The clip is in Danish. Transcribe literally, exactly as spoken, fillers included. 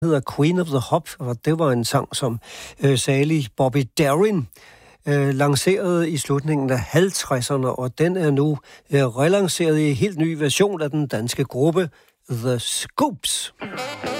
hedder Queen of the Hop, og det var en sang, som øh, salig Bobby Darin øh, lancerede i slutningen af halvtredserne, og den er nu øh, relanceret i en helt ny version af den danske gruppe The Scoops.